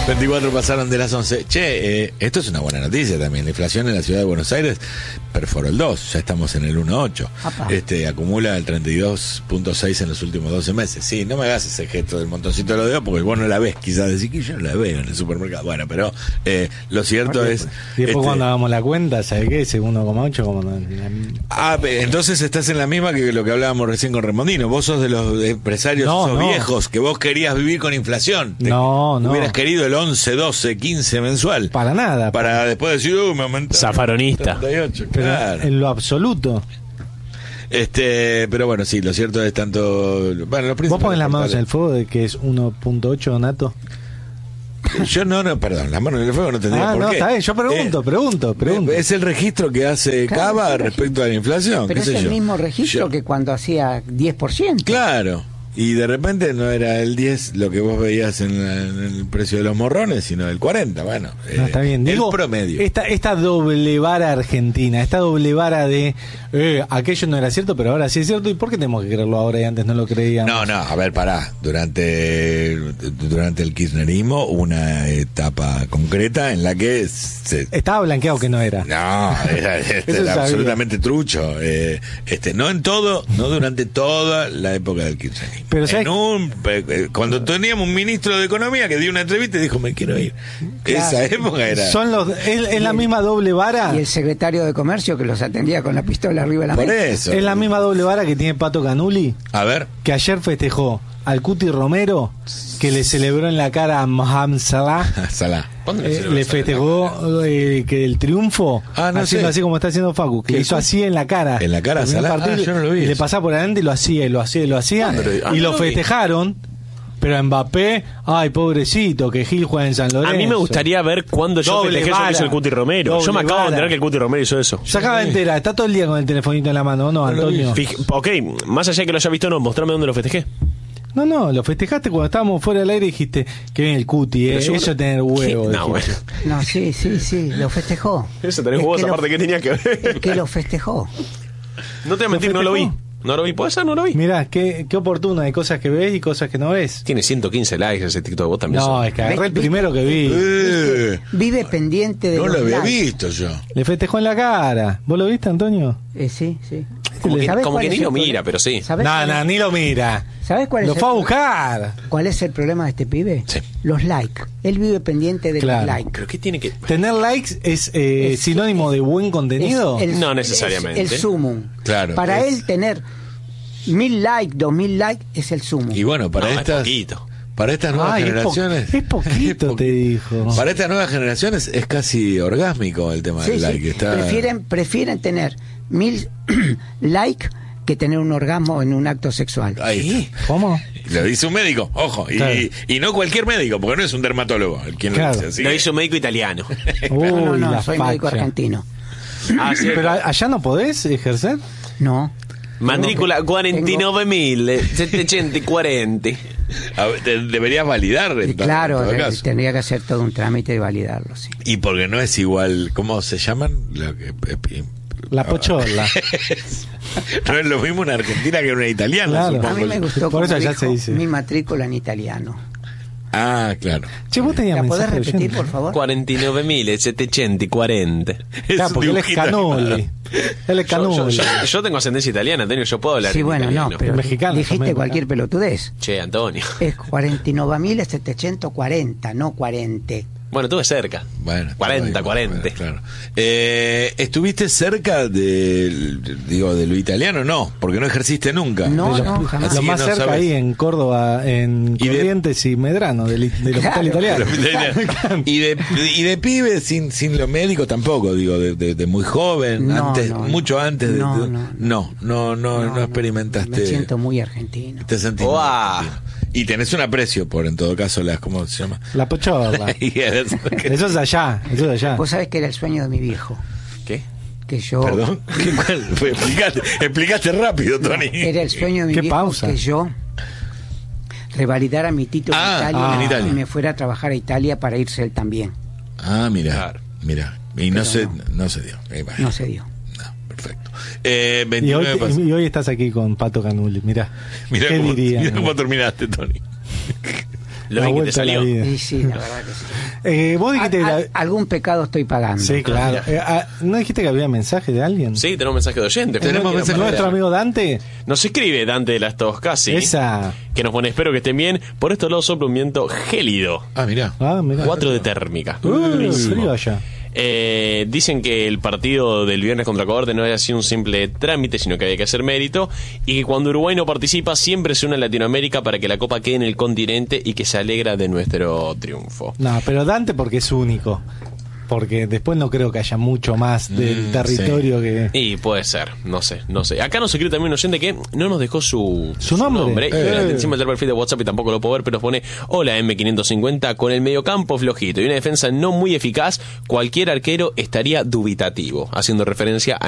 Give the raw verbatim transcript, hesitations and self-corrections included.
veinticuatro pasaron de las once. Che, eh, esto es una buena noticia también. La inflación en la ciudad de Buenos Aires perforó el dos, ya estamos en el uno coma ocho. Este, acumula el treinta y dos punto seis en los últimos doce meses. Sí, no me hagas ese gesto del montoncito de los dedos porque vos no la ves, quizás decís que yo no la veo en el supermercado. Bueno, pero eh, lo cierto Porque, es... Y después este, cuando hagamos la cuenta, ¿sabes qué? Ese uno coma ocho como... No, ah, entonces estás en la misma que lo que hablábamos recién con Remondino. Vos sos de los empresarios no, esos no. viejos que vos querías vivir con inflación. Te, no, no. Hubieras querido el once, doce, quince mensual. Para nada. Para después decir, uh, me aumentaron. Zafaronista. treinta y ocho, Pero claro. en lo absoluto. Este, pero bueno, sí, lo cierto es tanto... Bueno, los ¿Vos ponés las manos portales- en el fuego de que es uno punto ocho, Nato? Yo no, no, perdón, las manos en el fuego no tendría Ah, por no, qué. está bien, yo pregunto, Eh, pregunto, pregunto. Es el registro que hace Claro, Cava es el respecto a la inflación. Pero qué es sé el yo. mismo registro Yo- que cuando hacía diez por ciento. Claro. Y de repente no era el diez lo que vos veías en, la- en el precio de los morrones, sino el cuarenta. Bueno, No, eh, está bien. el Digo, promedio. Esta, esta doble vara argentina, esta doble vara de eh, aquello no era cierto, pero ahora sí es cierto. ¿Y por qué tenemos que creerlo ahora y antes no lo creíamos? No, no, a ver, pará. Durante, durante el kirchnerismo hubo una etapa concreta en la que se... Estaba blanqueado que no era. No, era, este, Eso era sabía. absolutamente trucho. Eh, este, no en todo, no durante toda la época del kirchnerismo. Pero, ¿sabes? En un, eh, cuando teníamos un ministro de Economía que dio una entrevista y dijo, me quiero ir. Claro. Esa época era... Son los, es, es la misma doble vara. Y el secretario de Comercio que los atendía con la pistola arriba de la Por mesa. eso. Es la misma doble vara que tiene Pato Canuli, A ver. que ayer festejó al Cuti Romero, que le celebró en la cara a Mohamed Salah. Salah. Eh, le festejó eh, que el triunfo, Ah, no haciendo sé. así como está haciendo Facu, que ¿Qué? hizo así en la cara. ¿En la cara a Terminó el Salah? partido Ah, yo no lo vi y le eso. pasaba por adelante y lo hacía, y lo hacía, y lo hacía. Ah, pero- ah, y no lo lo vi. festejaron. Pero a Mbappé, ay, pobrecito, que Gil juega en San Lorenzo. A mí me gustaría ver cuándo yo Doble festejé eso que vara. hizo el Cuti Romero. Doble Yo me acabo vara. de enterar que el Cuti Romero hizo eso. Se acaba de enterar, está todo el día con el telefonito en la mano, ¿o no, Antonio? Fij- ok, más allá de que lo haya visto o no, mostrame dónde lo festejé. No, no, lo festejaste cuando estábamos fuera del aire y dijiste que viene el Cuti, eh. Pero seguro- Eso es tener huevo. ¿Qué? No, dijiste. bueno. No, sí, sí, sí, lo festejó. Eso tenés Es huevos que lo- aparte, ¿qué tenía que ver? Es que lo festejó. No te voy a mentir, no lo vi. festejó? No lo vi, puede ser, no lo vi. Mirá, qué, qué oportuno, hay cosas que ves y cosas que no ves. Tiene ciento quince likes ese TikTok, vos también. No, sos. es que agarré el ¿Viste? primero que vi. Eh, Vive pendiente de no los lo había likes. visto yo. Le festejó en la cara. ¿Vos lo viste, Antonio? Eh, sí, sí. Como que, ¿Sabés como cuál que es ni el lo problema? mira, pero sí. ¿Sabés No, cuál no, es- ni lo mira. ¿Sabés cuál es Lo el fue a pro- buscar. ¿Cuál es el problema de este pibe? Sí. Los likes. Él vive pendiente de Claro. los likes. ¿Pero qué tiene que...? ¿Tener likes es, eh, Es- sinónimo de buen contenido? Es el- No necesariamente. es el sumum. Claro, Para es- él tener mil likes, dos mil likes es el sumum. Y bueno, para No, es estas... poquito. Para estas nuevas Ay, es po- generaciones... es poquito, po- te dijo. Para estas nuevas generaciones es casi orgásmico el tema Sí, del sí. like. Está... Prefieren, prefieren tener mil likes que tener un orgasmo en un acto sexual. Ahí. ¿Cómo? Lo dice un médico, ojo, y, Claro. y no cualquier médico, porque no es un dermatólogo el quien Claro. lo dice. Así Lo que- hizo un médico italiano. Uy, no, no, no, la soy médico facha. argentino. Ah, sí. Pero a- allá no podés ejercer. No. Mandrícula Tengo- cuarenta y nueve mil setecientos cuarenta. A ver, te- deberías validar en, Y claro, en todo eh, caso. tendría que hacer todo un trámite y validarlo, sí. Y porque no es igual, ¿cómo se llaman? Lo que- eh, La pochola. no es lo mismo una argentina que una italiana, Claro. supongo. A mí me gustó Por como eso allá dijo, se dice. mi matrícula en italiano. Ah, claro. Che, vos tenías ¿La podés mensaje repetir, oyente. por favor? cuarenta y nueve mil setecientos cuarenta. Es Claro, un porque él es dibujito Canoli. animado. Él es Yo, yo, Canoli. yo, yo tengo ascendencia italiana, Antonio, yo puedo hablar Sí, en bueno, no, italiano. pero Mexicano dijiste también, cualquier pelotudez. Che, Antonio. Es cuarenta y nueve mil setecientos cuarenta, no cuarenta. Bueno, estuve cerca. Bueno, cuarenta, bueno, cuarenta. bueno, claro. Eh, ¿Estuviste cerca de, digo, de lo italiano? No, porque no ejerciste nunca. No, De lo, no, jamás. lo Así más que no cerca sabes. ahí en Córdoba, en Y de- Corrientes y Medrano, del, del hospital Claro. italiano. Y de, y de pibe sin, sin lo médico tampoco, digo, de, de, de muy joven, No, antes, no, mucho no. antes de, No, de- no, no, no, no, no experimentaste. Me siento muy argentino. Te sentís muy Uah. argentino. Y tenés un aprecio por, en todo caso, las, ¿cómo se llama? La pochola. Y eres- Eso es allá, eso es allá. Vos sabés que era el sueño de mi viejo. ¿Qué? Que yo. ¿Perdón? ¿Qué, cuál? Fue, explicaste, explicaste rápido, Tony. Era el sueño de mi Qué viejo pausa. que yo revalidara mi título Ah, en, Italia, ah, en Italia. y me fuera a trabajar a Italia para irse él también. Ah, mira, Claro. mira. Y no Pero se, no. no se dio. Eh, bueno. No se dio. No, perfecto. Eh, Y hoy, veintinueve pas- y hoy estás aquí con Pato Canuli, mirá. Mirá ¿Qué cómo, diría? mirá cómo terminaste, Tony. Lo La bien que te vuelta a la salió. vida. Y sí, la verdad que sí. Eh, vos dijiste Al- que al- la- algún pecado estoy pagando. Sí, claro. Eh, ah, ¿No dijiste que había mensaje de alguien? Sí, tenemos mensaje de oyente. Tenemos mensaje de ¿Nuestro amigo Dante? Nos escribe Dante de las Toscas, sí, Esa. que nos pone, espero que estén bien. Por estos lados sopla un viento gélido. Ah, mirá. Ah, mira. cuatro de térmica. Uh, frío allá. Eh, dicen que el partido del viernes contra Ecuador no había sido un simple trámite, sino que había que hacer mérito, y que cuando Uruguay no participa siempre se une a Latinoamérica para que la Copa quede en el continente y que se alegra de nuestro triunfo. No, pero Dante porque es único. Porque después no creo que haya mucho más del Mm, territorio que... Y puede ser, no sé, no sé. Acá nos escribe también un oyente que no nos dejó su, ¿Su nombre? Y Eh. ahora encima del perfil de WhatsApp y tampoco lo puedo ver, pero nos pone: hola M quinientos cincuenta, con el mediocampo flojito y una defensa no muy eficaz, cualquier arquero estaría dubitativo, haciendo referencia a